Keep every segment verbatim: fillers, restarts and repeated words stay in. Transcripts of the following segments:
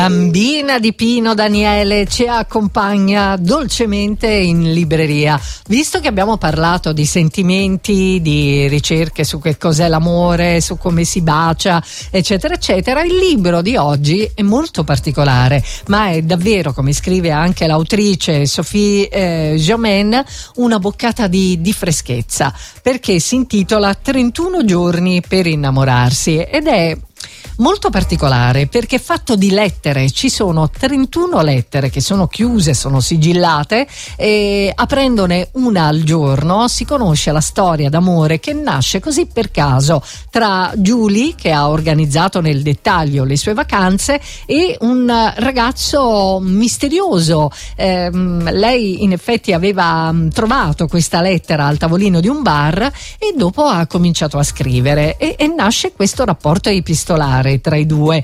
Bambina di Pino Daniele ci accompagna dolcemente in libreria. Visto che abbiamo parlato di sentimenti, di ricerche su che cos'è l'amore, su come si bacia, eccetera eccetera, il libro di oggi è molto particolare, ma è davvero, come scrive anche l'autrice Sophie eh, Jomain, una boccata di, di freschezza, perché si intitola trentuno giorni per innamorarsi ed è molto particolare perché è fatto di lettere. Ci sono trentuno lettere che sono chiuse, sono sigillate, e aprendone una al giorno si conosce la storia d'amore che nasce così per caso tra Julie, che ha organizzato nel dettaglio le sue vacanze, e un ragazzo misterioso. Eh, lei in effetti aveva trovato questa lettera al tavolino di un bar e dopo ha cominciato a scrivere e, e nasce questo rapporto epistolare tra i due.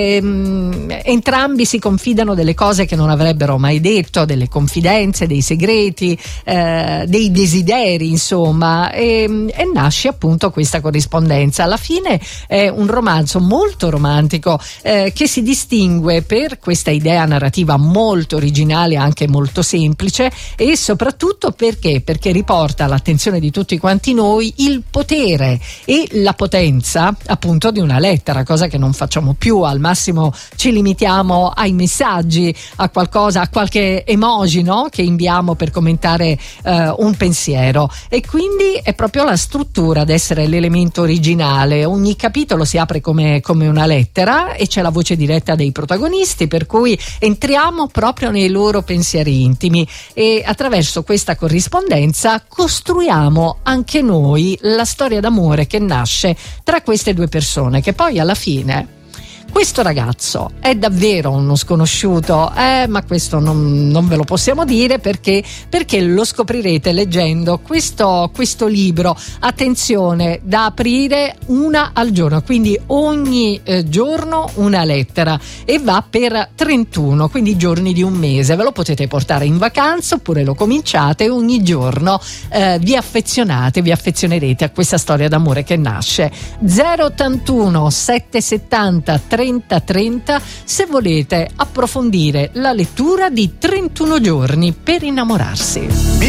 Ehm, entrambi si confidano delle cose che non avrebbero mai detto, delle confidenze, dei segreti, eh, dei desideri, insomma, e, e nasce appunto questa corrispondenza. Alla fine è un romanzo molto romantico eh, che si distingue per questa idea narrativa molto originale, anche molto semplice, e soprattutto perché perché riporta all'attenzione di tutti quanti noi il potere e la potenza appunto di una lettera, cosa che non facciamo più. Al massimo ci limitiamo ai messaggi, a qualcosa, a qualche emoji, no? Che inviamo per commentare eh, un pensiero, e quindi è proprio la struttura ad essere l'elemento originale. Ogni capitolo si apre come, come una lettera e c'è la voce diretta dei protagonisti, per cui entriamo proprio nei loro pensieri intimi e attraverso questa corrispondenza costruiamo anche noi la storia d'amore che nasce tra queste due persone, che poi alla fine questo ragazzo è davvero uno sconosciuto, eh, ma questo non, non ve lo possiamo dire perché, perché lo scoprirete leggendo questo, questo libro. Attenzione, da aprire una al giorno, quindi ogni eh, giorno una lettera, e va per trentuno, quindi giorni di un mese. Ve lo potete portare in vacanza oppure lo cominciate e ogni giorno eh, vi affezionate, vi affezionerete a questa storia d'amore che nasce. zero ottantuno settecentosettanta trenta trenta se volete approfondire la lettura di trentuno giorni per innamorarsi.